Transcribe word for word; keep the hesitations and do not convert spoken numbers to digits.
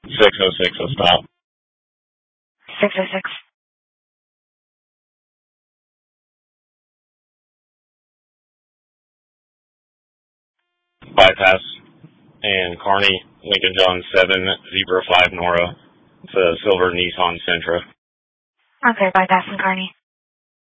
six oh six, will stop. six oh six. Bypass and Kearney, Lincoln John seven, Zebra five Nora. It's a silver Nissan Sentra. Okay, bypass and Kearney.